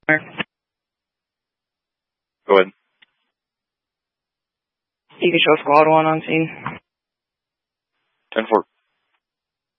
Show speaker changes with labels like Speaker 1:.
Speaker 1: Go ahead.
Speaker 2: You can show squad 1 on scene.
Speaker 1: 10-4.